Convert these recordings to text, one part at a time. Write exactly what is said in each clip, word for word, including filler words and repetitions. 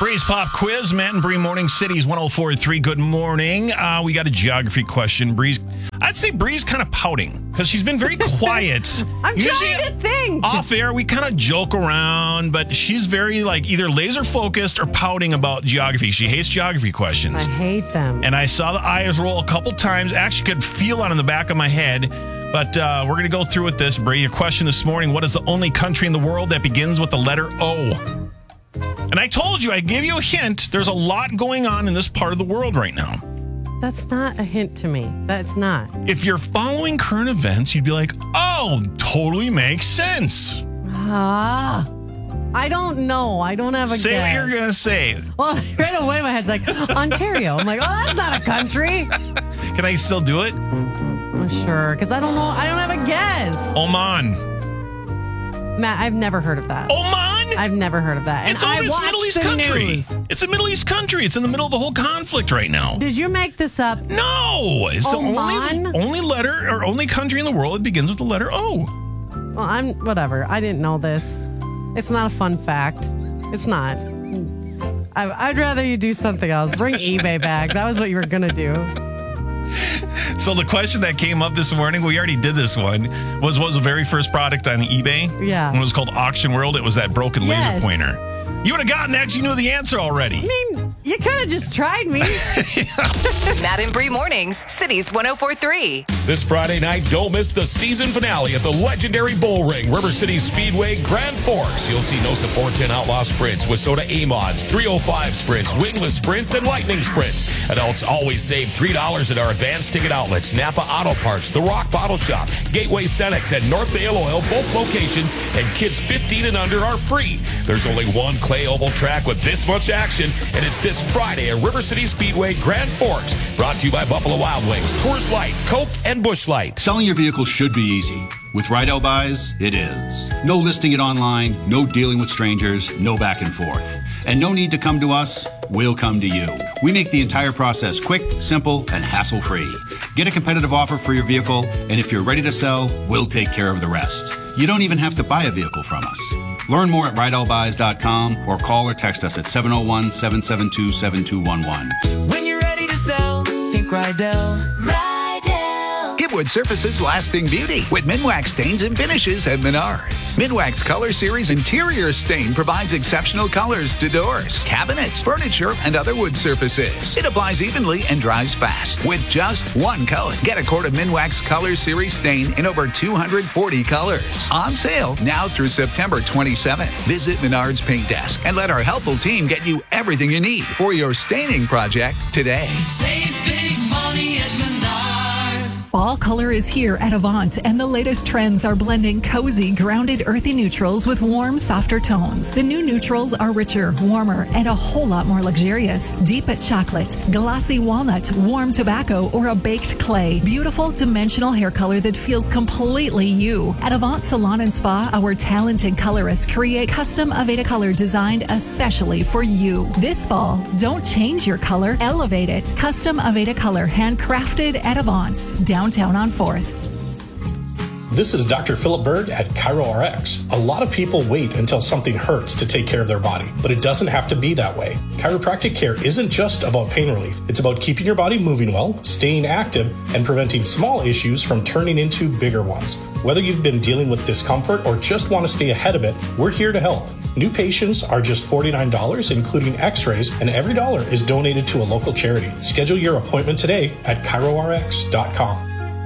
Breeze Pop Quiz, Matt and Bree Morning Cities one oh four point three. Good morning. Uh, we got a geography question. Breeze, I'd say Bree's kind of pouting because she's been very quiet. I'm Usually, trying to think. Off air, we kind of joke around, but she's very like either laser focused or pouting about geography. She hates geography questions. I hate them. And I saw the eyes roll a couple times. Actually, could feel it on the back of my head. But uh, we're going to go through with this, Bree. Your question this morning: what is the only country in the world that begins with the letter O? And I told you, I gave you a hint. There's a lot going on in this part of the world right now. That's not a hint to me. That's not. If you're following current events, you'd be like, oh, totally makes sense. Ah. I don't know. I don't have a Say guess. what you're going to say. Well, right away my head's like, Ontario. I'm like, oh, that's not a country. Can I still do it? Well, sure, because I don't know. I don't have a guess. Oman. Matt, I've never heard of that. Oman? I've never heard of that. And It's, I it's a watch Middle East the country. news. It's a Middle East country. It's in the middle of the whole conflict right now. Did you make this up? No. It's the Oman? only, only letter or only country in the world that begins with the letter O. Well, I'm whatever. I didn't know this. It's not a fun fact. It's not. I, I'd rather you do something else. Bring eBay back. That was what you were going to do. So the question that came up this morning, we already did this one, was what was the very first product on eBay? Yeah. When it was called Auction World, it was that broken Yes. laser pointer. You would have gotten that 'cause you knew the answer already. I mean, you could have just tried me. Matt and Bree Mornings, Cities one oh four point three. This Friday night, don't miss the season finale at the legendary Bull Ring, River City Speedway, Grand Forks. You'll see No Support ten Outlaw Sprints, Wissota A-Mods, three oh five Sprints, Wingless Sprints, and Lightning Sprints. Adults always save three dollars at our advanced ticket outlets, Napa Auto Parts, The Rock Bottle Shop, Gateway Cenex, and North Dale Oil, both locations, and kids fifteen and under are free. There's only one clay oval track with this much action, and it's this Friday at River City Speedway, Grand Forks. Brought to you by Buffalo Wild Wings, Coors Light, Coke, and Busch Light. Selling your vehicle should be easy. With Rydell Buys, it is. No listing it online, no dealing with strangers, no back and forth. And no need to come to us, we'll come to you. We make the entire process quick, simple, and hassle-free. Get a competitive offer for your vehicle, and if you're ready to sell, we'll take care of the rest. You don't even have to buy a vehicle from us. Learn more at rydell buys dot com or call or text us at seven oh one, seven seven two, seven two one one. When you're ready to sell, think Rydell. Rydell. Give wood surfaces lasting beauty with Minwax stains and finishes at Menards. Minwax Color Series Interior Stain provides exceptional colors to doors, cabinets, furniture, and other wood surfaces. It applies evenly and dries fast with just one coat. Get a quart of Minwax Color Series Stain in over two hundred forty colors. On sale now through September twenty-seventh. Visit Menards Paint Desk and let our helpful team get you everything you need for your staining project today. Save big money at Menards. Fall color is here at Avant, and the latest trends are blending cozy, grounded, earthy neutrals with warm, softer tones. The new neutrals are richer, warmer, and a whole lot more luxurious. Deep chocolate, glossy walnut, warm tobacco, or a baked clay. Beautiful, dimensional hair color that feels completely you. At Avant Salon and Spa, our talented colorists create custom Aveda color designed especially for you. This fall, don't change your color, elevate it. Custom Aveda color, handcrafted at Avant. Downtown on fourth. This is Doctor Philip Berg at ChiroRx. A lot of people wait until something hurts to take care of their body, but it doesn't have to be that way. Chiropractic care isn't just about pain relief. It's about keeping your body moving well, staying active, and preventing small issues from turning into bigger ones. Whether you've been dealing with discomfort or just want to stay ahead of it, we're here to help. New patients are just forty-nine dollars, including x-rays, and every dollar is donated to a local charity. Schedule your appointment today at chiro r x dot com.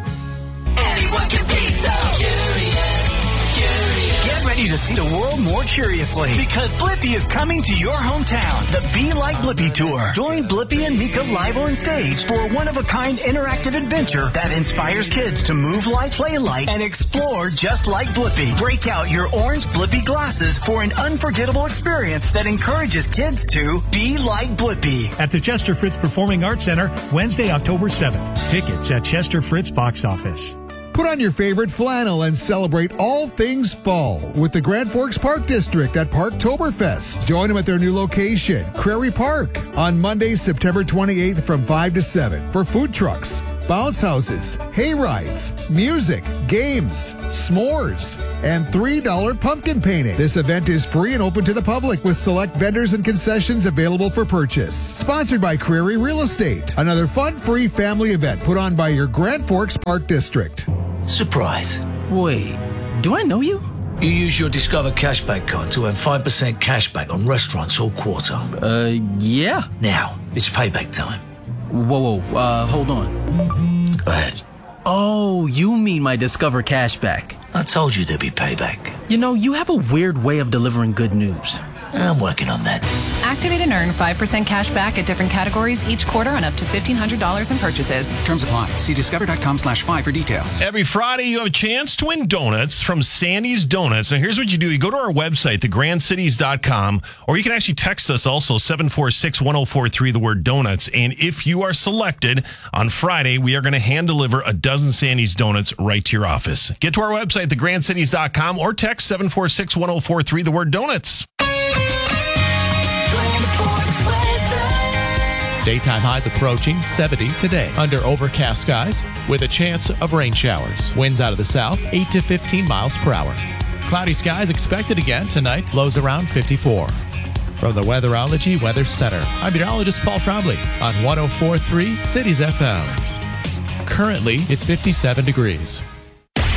Anyone can be so curious, curious. Get ready to see the world more curiously because Blippi is coming to your hometown. The Be Like Blippi Tour. Join Blippi and Mika live on stage for a one-of-a-kind interactive adventure that inspires kids to move like, play like, and explore just like Blippi. Break out your orange Blippi glasses for an unforgettable experience that encourages kids to be like Blippi. At the Chester Fritz Performing Arts Center, Wednesday, October seventh. Tickets at Chester Fritz box office. Put on your favorite flannel and celebrate all things fall with the Grand Forks Park District at Parktoberfest. Join them at their new location, Prairie Park, on Monday, September twenty-eighth from five to seven for food trucks, bounce houses, hay rides, music, games, s'mores, and three dollar pumpkin painting. This event is free and open to the public with select vendors and concessions available for purchase. Sponsored by Crary Real Estate. Another fun, free family event put on by your Grand Forks Park District. Surprise. Wait, do I know you? You use your Discover Cashback card to earn five percent cashback on restaurants all quarter. Uh, yeah. Now, it's payback time. Whoa, whoa, uh, hold on. Go ahead. Oh, you mean my Discover Cashback. I told you there'd be payback. You know, you have a weird way of delivering good news. I'm working on that. Activate and earn five percent cash back at different categories each quarter on up to fifteen hundred dollars in purchases. Terms apply. See discover.com slash five for details. Every Friday, you have a chance to win donuts from Sandy's Donuts. Now, here's what you do. You go to our website, the grand cities dot com, or you can actually text us also, seven four six, one oh four three, the word donuts. And if you are selected on Friday, we are going to hand deliver a dozen Sandy's Donuts right to your office. Get to our website, the grand cities dot com, or text seven four six, one oh four three, the word donuts. Daytime highs approaching seventy today under overcast skies with a chance of rain showers. Winds out of the south, eight to fifteen miles per hour. Cloudy skies expected again tonight, lows around fifty-four. From the Weatherology Weather Center, I'm meteorologist Paul Trombley on one oh four point three Cities F M. Currently, it's fifty-seven degrees.